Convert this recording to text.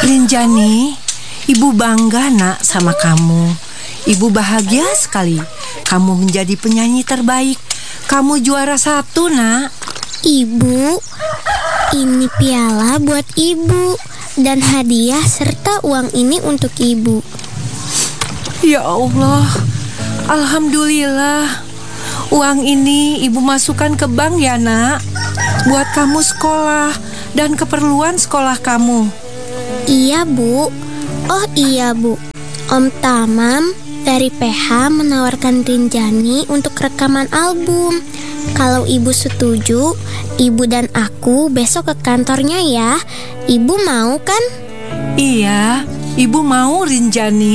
Rinjani, Ibu bangga nak sama kamu. Ibu bahagia sekali. Kamu menjadi penyanyi terbaik. Kamu juara 1 nak. Ibu, ini piala buat ibu dan hadiah serta uang ini untuk ibu. Ya Allah, alhamdulillah. Uang ini ibu masukkan ke bank ya nak, buat kamu sekolah dan keperluan sekolah kamu. Iya bu. Oh iya bu, Om Tamam dari PH menawarkan Rinjani untuk rekaman album. Kalau ibu setuju, ibu dan aku besok ke kantornya ya. Ibu mau kan? Iya, ibu mau Rinjani.